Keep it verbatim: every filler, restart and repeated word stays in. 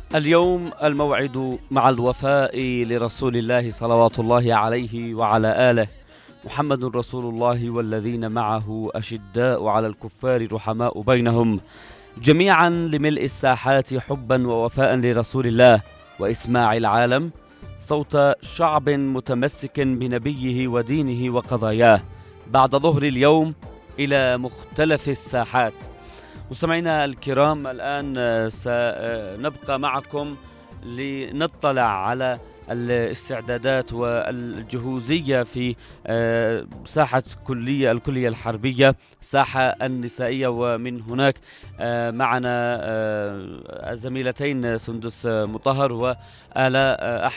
اليوم الموعد مع الوفاء لرسول الله صلوات الله عليه وعلى آله. محمد رسول الله والذين معه أشداء على الكفار رحماء بينهم، جميعا لملء الساحات حبا ووفاء لرسول الله وإسماع العالم صوت شعب متمسك بنبيه ودينه وقضاياه بعد ظهر اليوم إلى مختلف الساحات. مستمعينا الكرام، الآن سنبقى معكم لنطلع على الاستعدادات والجهوزية في ساحة كلية الكلية الحربية، ساحة النسائية، ومن هناك معنا الزميلتين سندس مطهر وآلاء